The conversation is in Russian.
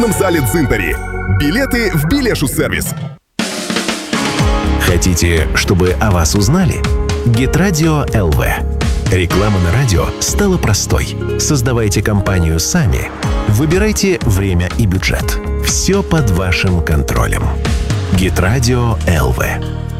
В зале Дзинтари. Билеты в Билешу-сервис. Хотите, чтобы о вас узнали? Гитрадио ЛВ. Реклама на радио стала простой. Создавайте компанию сами. Выбирайте время и бюджет. Все под вашим контролем. Гитрадио ЛВ.